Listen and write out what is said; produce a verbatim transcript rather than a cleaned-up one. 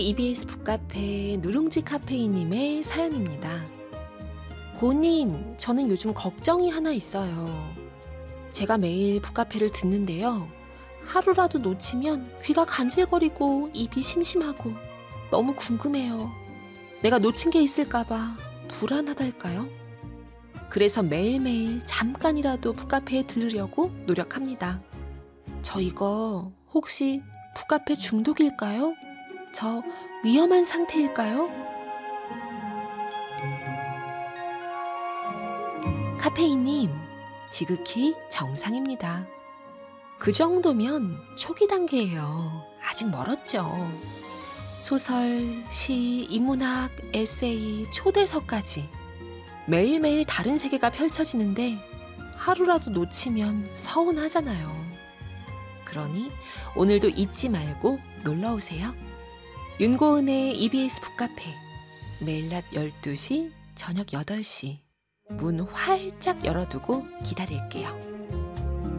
이비에스 북카페 누룽지 카페인님의 사연입니다. 고님, 저는 요즘 걱정이 하나 있어요. 제가 매일 북카페를 듣는데요. 하루라도 놓치면 귀가 간질거리고 입이 심심하고 너무 궁금해요. 내가 놓친 게 있을까봐 불안하달까요? 그래서 매일매일 잠깐이라도 북카페에 들르려고 노력합니다. 저 이거 혹시 북카페 중독일까요? 저 위험한 상태일까요? 카페인님, 지극히 정상입니다. 그 정도면 초기 단계예요. 아직 멀었죠. 소설, 시, 인문학, 에세이, 초대서까지 매일매일 다른 세계가 펼쳐지는데 하루라도 놓치면 서운하잖아요. 그러니 오늘도 잊지 말고 놀러오세요. 윤고은의 이비에스 북카페, 매일 낮 열두 시, 저녁 여덟 시 문 활짝 열어두고 기다릴게요.